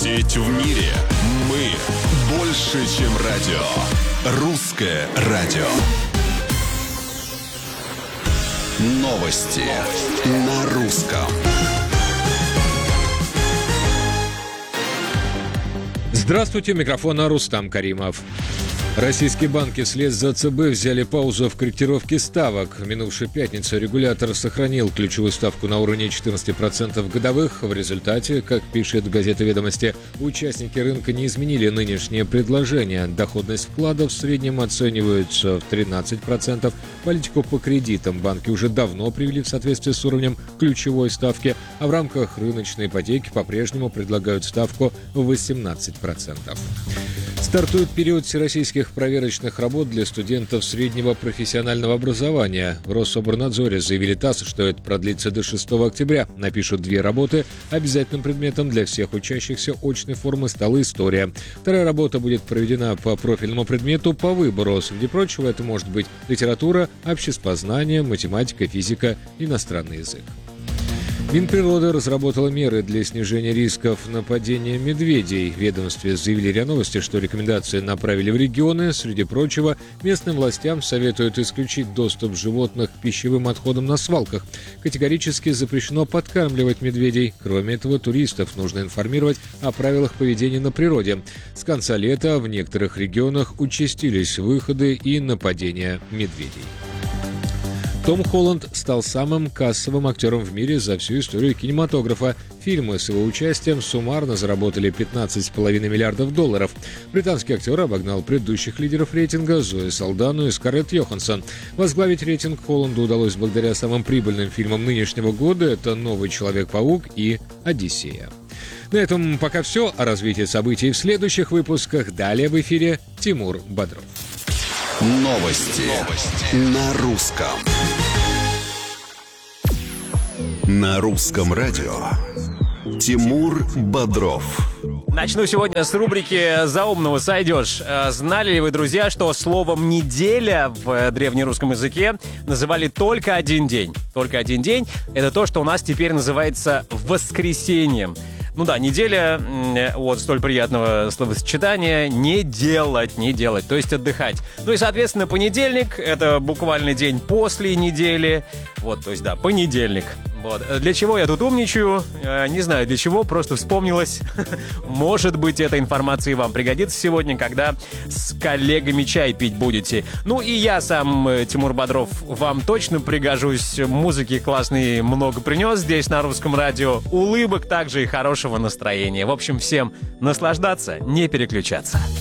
Сеть в мире. Мы больше, чем радио. Русское радио. Новости на русском. Здравствуйте, у микрофона Рустам Каримов. Российские банки вслед за ЦБ взяли паузу в корректировке ставок. В минувшую пятницу регулятор сохранил ключевую ставку на уровне 14% годовых. В результате, как пишет газета «Ведомости», участники рынка не изменили нынешнее предложение. Доходность вкладов в среднем оценивается в 13%. Политику по кредитам банки уже давно привели в соответствие с уровнем ключевой ставки, а в рамках рыночной ипотеки по-прежнему предлагают ставку в 18%. Стартует период всероссийских проверочных работ для студентов среднего профессионального образования. В Рособорнадзоре заявили ТАСС, что это продлится до 6 октября. Напишут 2 работы. Обязательным предметом для всех учащихся очной формы стала история. Вторая работа будет проведена по профильному предмету по выбору. Среди прочего, это может быть литература, обществознание, математика, физика, иностранный язык. Минприроды разработала меры для снижения рисков нападения медведей. В ведомстве заявили РИА Новости, что рекомендации направили в регионы. Среди прочего, местным властям советуют исключить доступ животных к пищевым отходам на свалках. Категорически запрещено подкармливать медведей. Кроме этого, туристов нужно информировать о правилах поведения на природе. С конца лета в некоторых регионах участились выходы и нападения медведей. Том Холланд стал самым кассовым актером в мире за всю историю кинематографа. Фильмы с его участием суммарно заработали $15,5 миллиардов. Британский актер обогнал предыдущих лидеров рейтинга Зои Салдану и Скарлетт Йоханссон. Возглавить рейтинг Холланду удалось благодаря самым прибыльным фильмам нынешнего года. Это «Новый Человек-паук» и «Одиссея». На этом пока все. О развитии событий в следующих выпусках. Далее в эфире Тимур Бодров. Новости на русском. На русском радио. Тимур Бодров. Начну сегодня с рубрики «За умного сойдешь». Знали ли вы, друзья, что словом «неделя» в древнерусском языке называли только один день? Только один день — это то, что у нас теперь называется воскресеньем. Ну да, неделя от столь приятного словосочетания «не делать», то есть отдыхать. Ну и, соответственно, понедельник — это буквально день после недели. Вот, то есть, да, понедельник. Вот. Для чего я тут умничаю? Не знаю для чего, просто вспомнилось. Может быть, эта информация и вам пригодится сегодня, когда с коллегами чай пить будете. Ну и я сам, Тимур Бодров, вам точно пригожусь. Музыки классной много принес здесь на русском радио. Улыбок также и хорошего настроения. В общем, всем наслаждаться, не переключаться.